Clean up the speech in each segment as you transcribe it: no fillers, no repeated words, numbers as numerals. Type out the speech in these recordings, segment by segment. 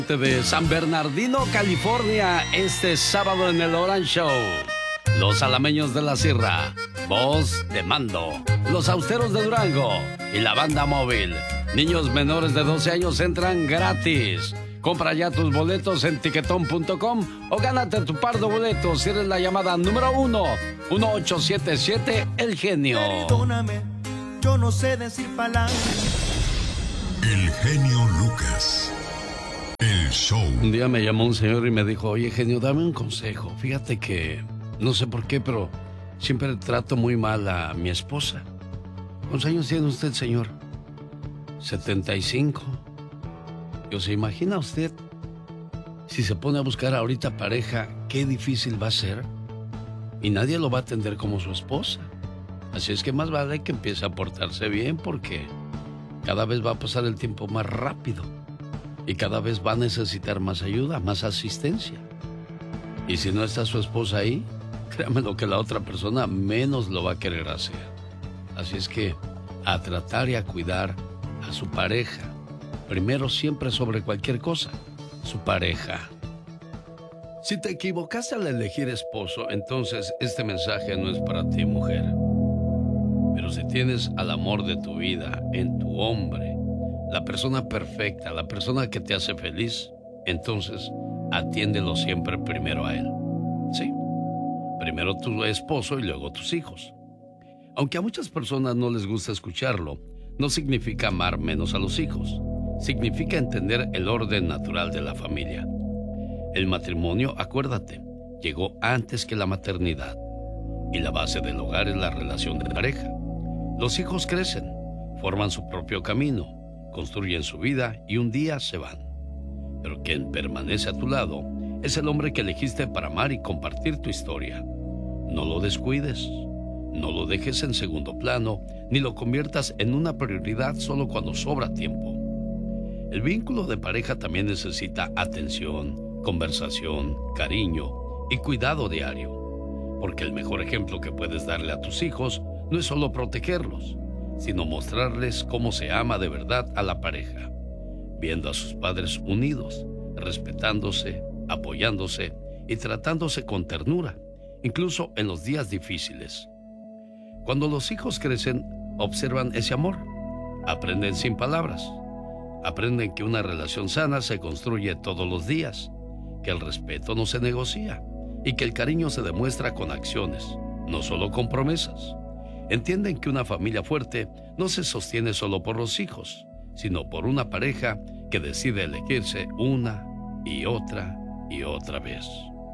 De San Bernardino, California, este sábado en el Orange Show. Los alameños de la Sierra, Voz de Mando, los austeros de Durango y la banda móvil. Niños menores de 12 años entran gratis. Compra ya tus boletos en tiquetón.com o gánate tu par de boletos si eres la llamada número 1877 El Genio. Perdóname, yo no sé decir palabras. El genio Lucas. El show. Un día me llamó un señor y me dijo, oye, genio, dame un consejo. Fíjate que, no sé por qué, pero siempre trato muy mal a mi esposa. ¿Cuántos años tiene usted, señor? 75. ¿Se imagina usted si se pone a buscar ahorita pareja, qué difícil va a ser? Y nadie lo va a atender como su esposa. Así es que más vale que empiece a portarse bien porque cada vez va a pasar el tiempo más rápido. Y cada vez va a necesitar más ayuda, más asistencia. Y si no está su esposa ahí, créame lo que la otra persona menos lo va a querer hacer. Así es que a tratar y a cuidar a su pareja. Primero siempre sobre cualquier cosa, su pareja. Si te equivocaste al elegir esposo, entonces este mensaje no es para ti, mujer. Pero si tienes al amor de tu vida en tu hombre, la persona perfecta, la persona que te hace feliz, entonces atiéndelo siempre primero a él. Sí, primero tu esposo y luego tus hijos. Aunque a muchas personas no les gusta escucharlo, no significa amar menos a los hijos. Significa entender el orden natural de la familia. El matrimonio, acuérdate, llegó antes que la maternidad. Y la base del hogar es la relación de pareja. Los hijos crecen, forman su propio camino, construyen su vida y un día se van. Pero quien permanece a tu lado es el hombre que elegiste para amar y compartir tu historia. No lo descuides, no lo dejes en segundo plano, ni lo conviertas en una prioridad solo cuando sobra tiempo. El vínculo de pareja también necesita atención, conversación, cariño y cuidado diario. Porque el mejor ejemplo que puedes darle a tus hijos no es solo protegerlos, sino mostrarles cómo se ama de verdad a la pareja, viendo a sus padres unidos, respetándose, apoyándose y tratándose con ternura, incluso en los días difíciles. Cuando los hijos crecen, observan ese amor, aprenden sin palabras, aprenden que una relación sana se construye todos los días, que el respeto no se negocia y que el cariño se demuestra con acciones, no solo con promesas. Entienden que una familia fuerte no se sostiene solo por los hijos, sino por una pareja que decide elegirse una y otra vez.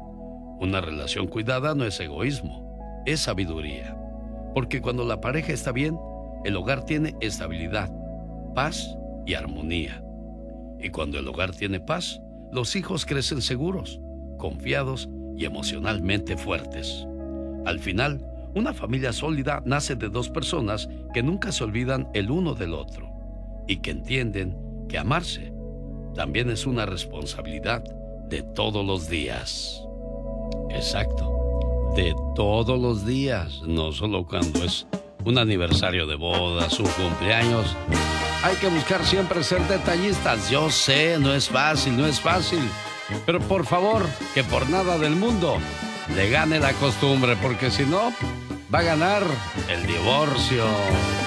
Una relación cuidada no es egoísmo, es sabiduría. Porque cuando la pareja está bien, el hogar tiene estabilidad, paz y armonía. Y cuando el hogar tiene paz, los hijos crecen seguros, confiados y emocionalmente fuertes. Al final, una familia sólida nace de dos personas que nunca se olvidan el uno del otro y que entienden que amarse también es una responsabilidad de todos los días. Exacto, de todos los días, no solo cuando es un aniversario de bodas, un cumpleaños. Hay que buscar siempre ser detallistas. Yo sé, no es fácil, pero por favor, que por nada del mundo le gane la costumbre, porque si no, va a ganar el divorcio.